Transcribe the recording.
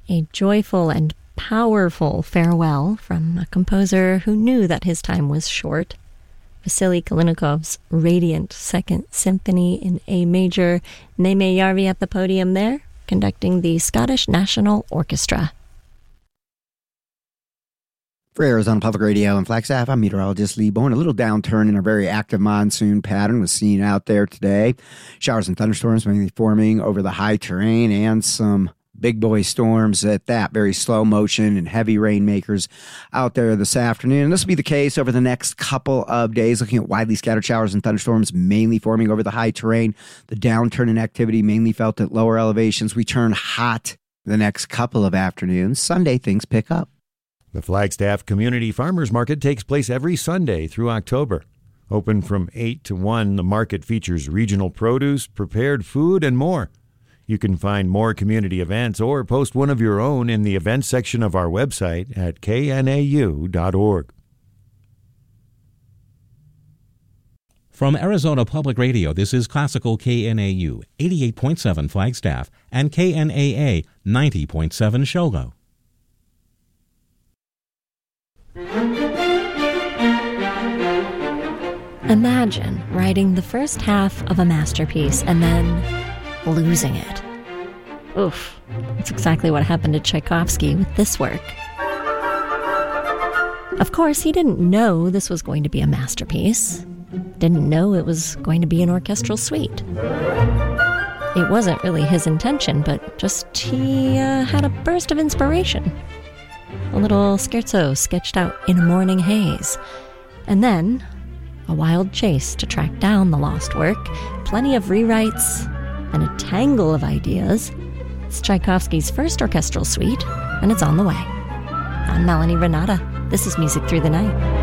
A joyful and powerful farewell from a composer who knew that his time was short. Vasily Kalinikov's radiant Second Symphony in A major. Neeme Järvi at the podium there, conducting the Scottish National Orchestra. For Arizona Public Radio and Flagstaff, I'm meteorologist Lee Bowen. A little downturn in our very active monsoon pattern was seen out there today. Showers and thunderstorms mainly forming over the high terrain, and some big boy storms at that, very slow motion and heavy rainmakers out there this afternoon. And this will be the case over the next couple of days, looking at widely scattered showers and thunderstorms mainly forming over the high terrain. The downturn in activity mainly felt at lower elevations. We turn hot the next couple of afternoons. Sunday, things pick up. The Flagstaff Community Farmers Market takes place every Sunday through October. Open from 8 to 1, the market features regional produce, prepared food, and more. You can find more community events or post one of your own in the events section of our website at knau.org. From Arizona Public Radio, this is Classical KNAU 88.7 Flagstaff and KNAA 90.7 Shogo. Imagine writing the first half of a masterpiece and then losing it. Oof, that's exactly what happened to Tchaikovsky with this work. Of course, he didn't know this was going to be a masterpiece. Didn't know it was going to be an orchestral suite. It wasn't really his intention, but just he had a burst of inspiration. A little scherzo sketched out in a morning haze. And then a wild chase to track down the lost work, plenty of rewrites, and a tangle of ideas. It's Tchaikovsky's first orchestral suite, and it's on the way. I'm Melanie Renata. This is Music Through the Night.